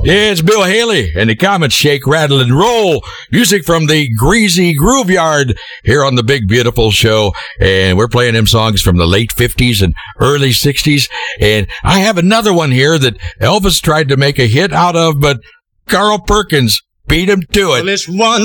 Yeah, it's Bill Haley and the Comets Shake, Rattle, and Roll. Music from the Greasy Groove Yard here on the Big Beautiful Show. And we're playing them songs from the late 50s and early 60s. And I have another one here that Elvis tried to make a hit out of, but Carl Perkins beat him to it. Well, it's one